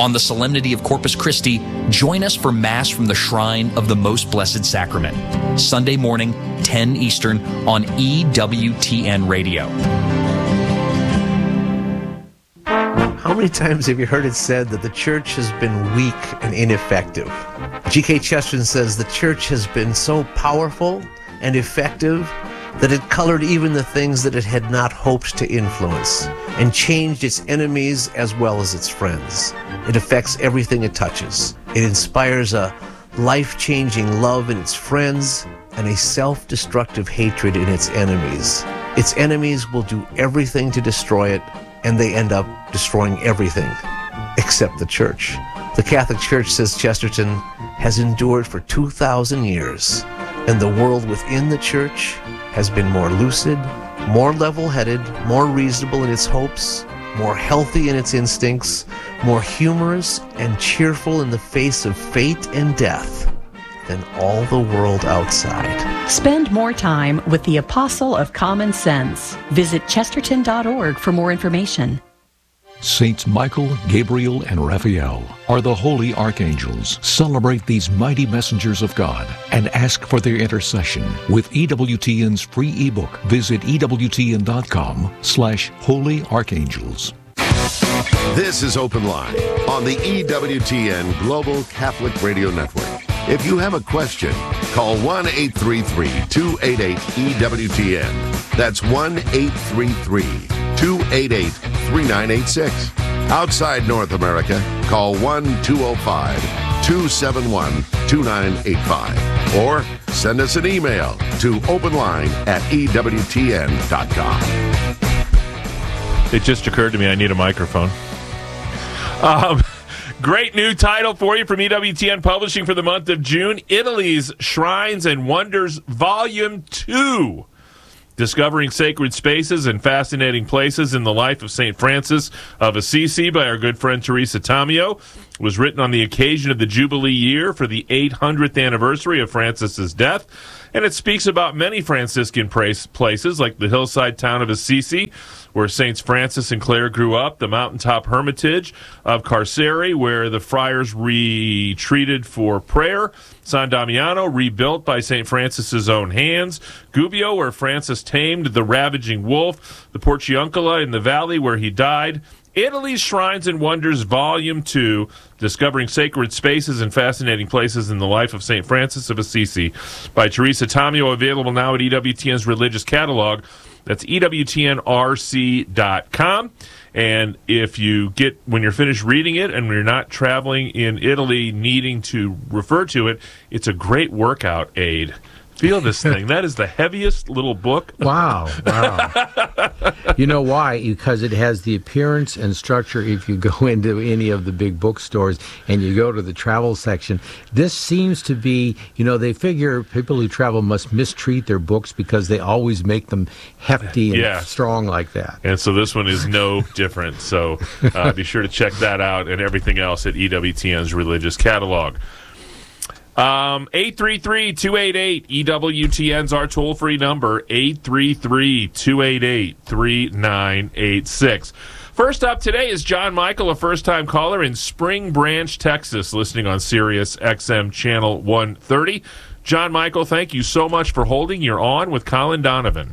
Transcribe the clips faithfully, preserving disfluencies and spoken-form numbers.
On the solemnity of Corpus Christi, join us for Mass from the Shrine of the Most Blessed Sacrament, Sunday morning, ten Eastern, on E W T N Radio. How many times have you heard it said that the church has been weak and ineffective? G K Chesterton says the church has been so powerful and effective that it colored even the things that it had not hoped to influence, and changed its enemies as well as its friends. It affects everything it touches. It inspires a life-changing love in its friends and a self-destructive hatred in its enemies. Its enemies will do everything to destroy it, and they end up destroying everything except the church. The Catholic Church, says Chesterton, has endured for two thousand years, and the world within the church has been more lucid, more level-headed, more reasonable in its hopes, more healthy in its instincts, more humorous and cheerful in the face of fate and death than all the world outside. Spend more time with the Apostle of Common Sense. Visit chesterton dot org for more information. Saints Michael, Gabriel, and Raphael are the holy archangels. Celebrate these mighty messengers of God and ask for their intercession with E W T N's free ebook. Visit E W T N dot com slash holy archangels. This is Open Line on the E W T N Global Catholic Radio Network. If you have a question, call one eight three three, two eight eight, E W T N. That's one eight three three, two eight eight, three nine eight six. Outside North America, call one two zero five, two seven one, two nine eight five. Or send us an email to openline at E W T N dot com. It just occurred to me I need a microphone. Um... Great new title for you from E W T N Publishing for the month of June. Italy's Shrines and Wonders, Volume two. Discovering Sacred Spaces and Fascinating Places in the Life of Saint Francis of Assisi by our good friend Teresa Tamio. It was written on the occasion of the Jubilee year for the eight hundredth anniversary of Francis's death. And it speaks about many Franciscan places like the hillside town of Assisi, where Saints Francis and Clare grew up, the mountaintop hermitage of Carceri, where the friars retreated for prayer, San Damiano, rebuilt by Saint Francis's own hands, Gubbio, where Francis tamed the ravaging wolf, the Porciuncula in the valley where he died, Italy's Shrines and Wonders, Volume two, Discovering Sacred Spaces and Fascinating Places in the Life of Saint Francis of Assisi by Teresa Tamio, available now at E W T N's Religious Catalog. That's E W T N R C dot com. And if you get, when you're finished reading it and you're not traveling in Italy needing to refer to it, it's a great workout aid. Feel this thing. That is the heaviest little book. Wow. Wow. You know why? Because it has the appearance and structure. If you go into any of the big bookstores and you go to the travel section, this seems to be, you know, they figure people who travel must mistreat their books because they always make them hefty and yeah. strong like that. And so this one is no different. So uh, be sure to check that out and everything else at E W T N's Religious Catalog. Um, eight three three, two eight eight, E W T N's our toll-free number, eight three three, two eight eight, three nine eight six. First up today is John Michael, a first-time caller in Spring Branch, Texas, listening on Sirius X M Channel one thirty. John Michael, thank you so much for holding. You're on with Colin Donovan.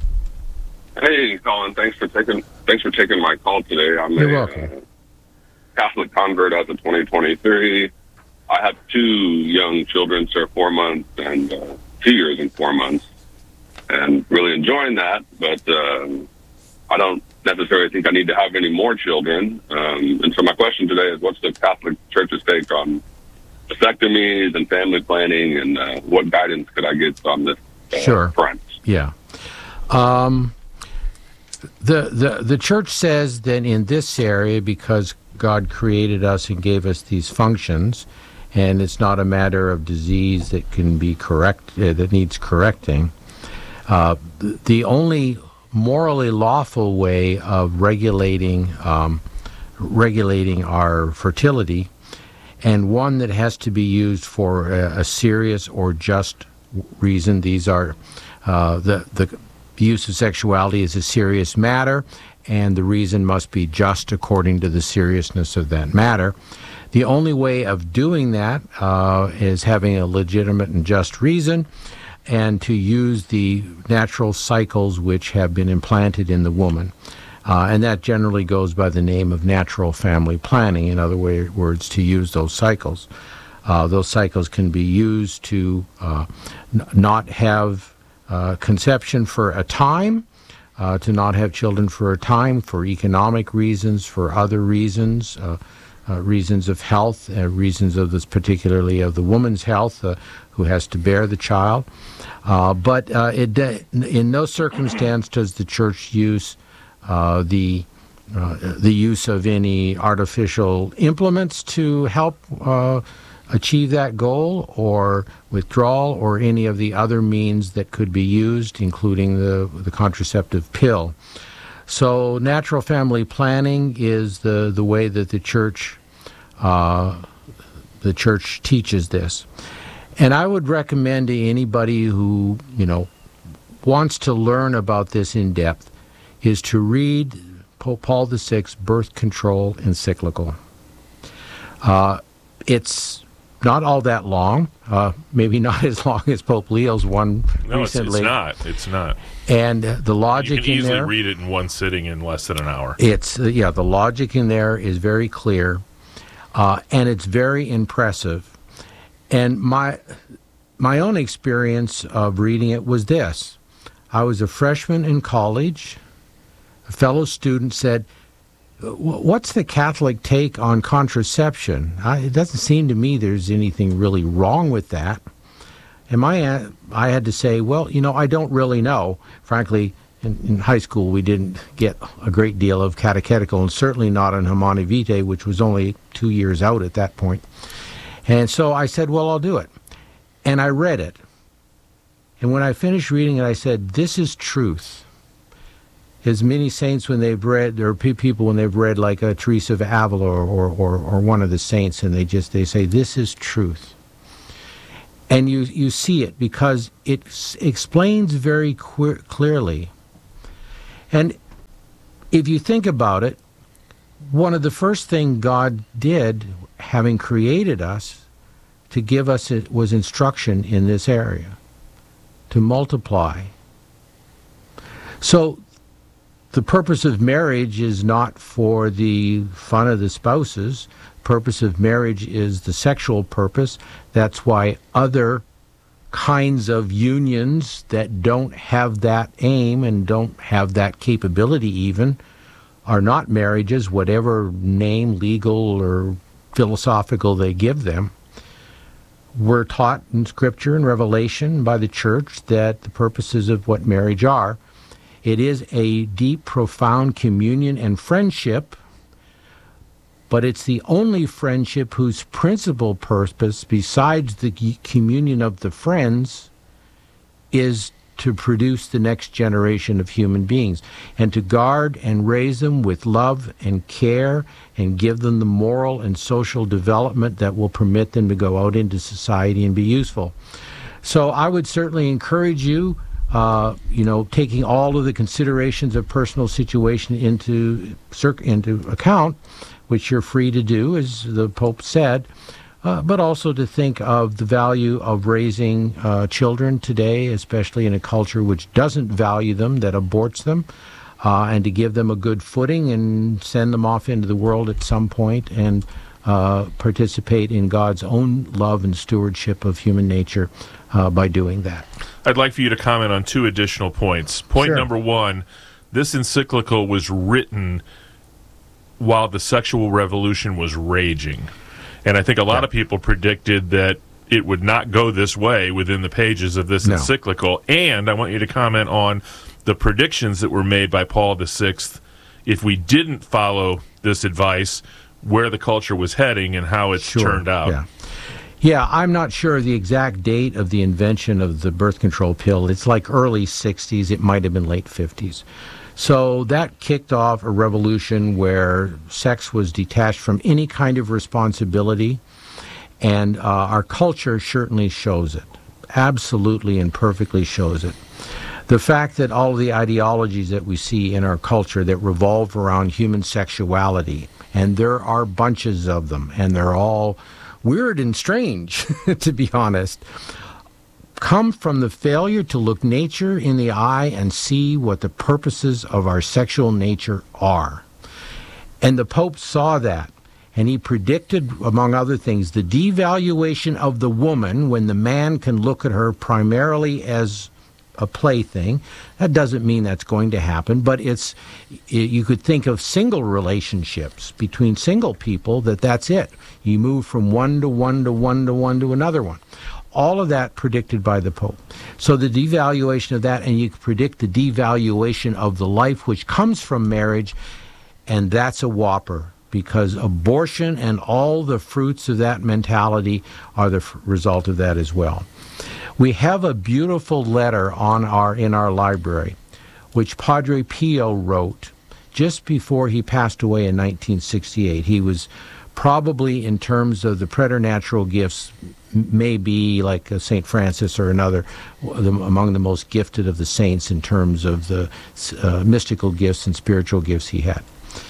Hey, Colin, thanks for taking thanks for taking my call today. I'm You're a welcome. uh, Catholic convert as of twenty twenty-three. I have two young children, so four months and uh, two years and four months, and really enjoying that. But um, I don't necessarily think I need to have any more children. Um, and so my question today is, what's the Catholic Church's take on vasectomies and family planning, and uh, what guidance could I get on this uh, Sure. front? Yeah. Um, the, the, the Church says that in this area, because God created us and gave us these functions, and it's not a matter of disease that can be correct, uh, that needs correcting. Uh, the only morally lawful way of regulating um, regulating our fertility, and one that has to be used for a, a serious or just reason. These are uh, the the use of sexuality is a serious matter, and the reason must be just according to the seriousness of that matter. The only way of doing that uh, is having a legitimate and just reason, and to use the natural cycles which have been implanted in the woman. Uh, and that generally goes by the name of natural family planning. In other way, words, to use those cycles. Uh, those cycles can be used to uh, n- not have uh, conception for a time, uh, to not have children for a time, for economic reasons, for other reasons, uh, uh, reasons of health, uh, reasons of this, particularly of the woman's health, uh, who has to bear the child. Uh, but uh, it de- in no circumstance does the church use uh, the uh, the use of any artificial implements to help uh, achieve that goal, or withdrawal, or any of the other means that could be used, including the the contraceptive pill. So natural family planning is the the way that the church uh, the church teaches this. And I would recommend to anybody who, you know, wants to learn about this in depth is to read Pope Paul the Sixth's birth control encyclical. Uh, it's not all that long, uh, maybe not as long as Pope Leo's one no, recently. No, it's, it's not. It's not. And uh, the logic in there... You can easily read it in one sitting in less than an hour. It's, uh, yeah, the logic in there is very clear, uh, and it's very impressive. And my my own experience of reading it was this. I was a freshman in college. A fellow student said, "What's the Catholic take on contraception? I, it doesn't seem to me there's anything really wrong with that." And my I had to say, well, you know, I don't really know. Frankly, in, in high school we didn't get a great deal of catechetical, and certainly not in Humanae Vitae, which was only two years out at that point. And so I said, well, I'll do it. And I read it. And when I finished reading it, I said, this is truth. As many saints, when they've read, there are people when they've read like a Teresa of Avila or, or, or, or one of the saints, and they just, they say, this is truth. And you, you see it because it s- explains very que- clearly. And if you think about it, one of the first things God did, having created us, to give us it was instruction in this area, to multiply. So the purpose of marriage is not for the fun of the spouses. Purpose of marriage is the sexual purpose. That's why other kinds of unions that don't have that aim and don't have that capability even are not marriages, whatever name, legal or philosophical, they give them. We're taught in Scripture and Revelation by the church that the purposes of what marriage are. It is a deep, profound communion and friendship, but it's the only friendship whose principal purpose, besides the communion of the friends, is to produce the next generation of human beings, and to guard and raise them with love and care, and give them the moral and social development that will permit them to go out into society and be useful. So I would certainly encourage you, uh, you know, taking all of the considerations of personal situation into into account, which you're free to do, as the Pope said, Uh, but also to think of the value of raising uh, children today, especially in a culture which doesn't value them, that aborts them, uh, and to give them a good footing and send them off into the world at some point and uh, participate in God's own love and stewardship of human nature uh, by doing that. I'd like for you to comment on two additional points. Point Sure. number one, this encyclical was written while the sexual revolution was raging. And I think a lot Yeah. of people predicted that it would not go this way within the pages of this No. encyclical. And I want you to comment on the predictions that were made by Paul the Sixth, if we didn't follow this advice, where the culture was heading and how it's Sure. turned out. Yeah. Yeah, I'm not sure of the exact date of the invention of the birth control pill. It's like early sixties. It might have been late fifties. So that kicked off a revolution where sex was detached from any kind of responsibility, and uh, our culture certainly shows it, absolutely and perfectly shows it. The fact that all the ideologies that we see in our culture that revolve around human sexuality, and there are bunches of them, and they're all weird and strange, to be honest, come from the failure to look nature in the eye and see what the purposes of our sexual nature are. And the Pope saw that, and he predicted, among other things, the devaluation of the woman when the man can look at her primarily as a plaything. That doesn't mean that's going to happen, but it's you could think of single relationships between single people, that that's it. You move from one to one to one to one to another one. All of that predicted by the Pope. So the devaluation of that, and you predict the devaluation of the life which comes from marriage, and that's a whopper, because abortion and all the fruits of that mentality are the f- result of that as well. We have a beautiful letter on our in our library, which Padre Pio wrote just before he passed away in nineteen sixty-eight. He was probably, in terms of the preternatural gifts, maybe like a Saint Francis or another, among the most gifted of the saints in terms of the uh, mystical gifts and spiritual gifts he had.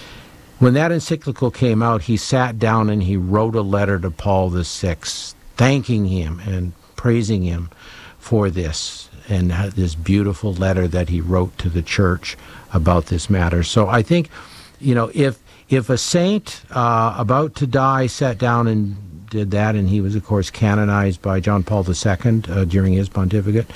When that encyclical came out, he sat down and he wrote a letter to Paul the Sixth, thanking him and praising him for this, and this beautiful letter that he wrote to the church about this matter. So I think, you know, if if a saint uh, about to die sat down and did that, and he was, of course, canonized by John Paul the Second uh, during his pontificate,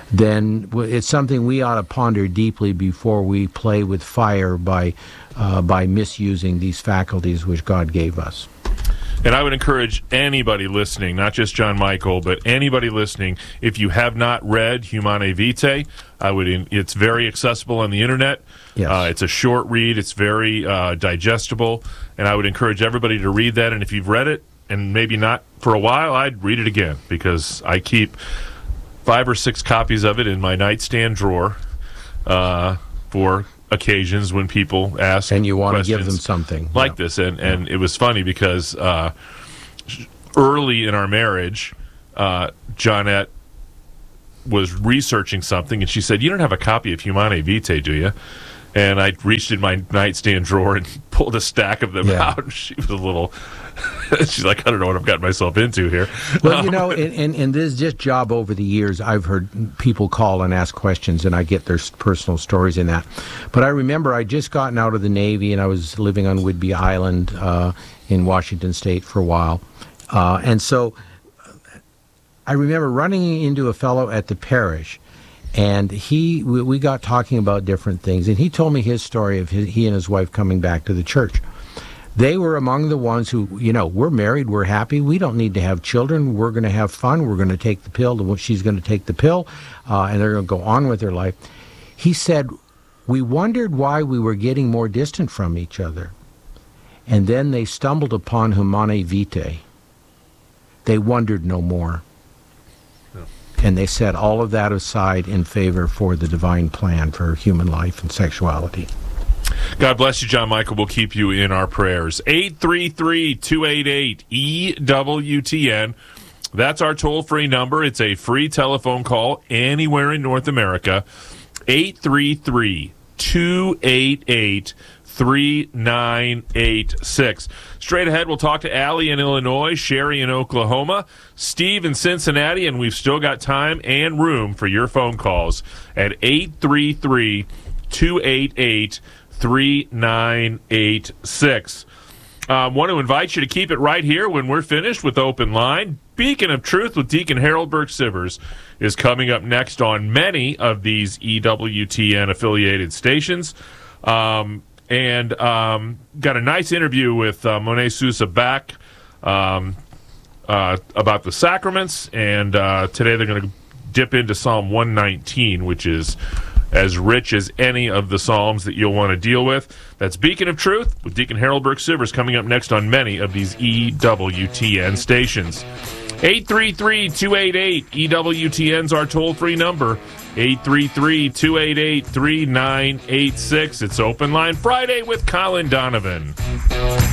then it's something we ought to ponder deeply before we play with fire by uh, by misusing these faculties which God gave us. And I would encourage anybody listening, not just John Michael, but anybody listening, if you have not read Humanae Vitae, I would. It's very accessible on the internet. Yes. Uh, it's a short read. It's very uh, digestible, and I would encourage everybody to read that. And if you've read it, and maybe not for a while, I'd read it again, because I keep five or six copies of it in my nightstand drawer uh, for occasions when people ask and you want to give questions them something like yeah. this. And and yeah. It was funny because uh, early in our marriage, uh, Johnette was researching something, and she said, "You don't have a copy of Humanae Vitae, do you?" And I reached in my nightstand drawer and pulled a stack of them yeah. out. And she was a little, she's like, I don't know what I've gotten myself into here. Well, you know, in, in, in this just job over the years, I've heard people call and ask questions, and I get their personal stories in that. But I remember I'd just gotten out of the Navy, and I was living on Whidbey Island uh, in Washington State for a while. Uh, and so I remember running into a fellow at the parish, and he we, we got talking about different things, and he told me his story of his, he and his wife coming back to the church. They were among the ones who, you know, we're married, we're happy, we don't need to have children, we're going to have fun, we're going to take the pill, she's going to take the pill, uh, and they're going to go on with their life. He said, we wondered why we were getting more distant from each other. And then they stumbled upon Humanae Vitae. They wondered no more. And they set all of that aside in favor for the divine plan for human life and sexuality. God bless you, John Michael. We'll keep you in our prayers. eight three three, two eight eight, E W T N. That's our toll-free number. It's a free telephone call anywhere in North America. eight three three, two eight eight, three nine eight six. Straight ahead, we'll talk to Allie in Illinois, Sherry in Oklahoma, Steve in Cincinnati, and we've still got time and room for your phone calls at eight three three, two eight eight, three nine eight six. I um, want to invite you to keep it right here when we're finished with Open Line. Beacon of Truth with Deacon Harold Burke-Sivers is coming up next on many of these E W T N-affiliated stations. Um... And um, got a nice interview with uh, Monet Sousa back um, uh, about the sacraments. And uh, today they're going to dip into Psalm one nineteen, which is as rich as any of the Psalms that you'll want to deal with. That's Beacon of Truth with Deacon Harold Burke-Sivers coming up next on many of these E W T N stations. eight three three, two eight eight, E W T N's our toll-free number. eight three three, two eight eight, three nine eight six. It's Open Line Friday with Colin Donovan.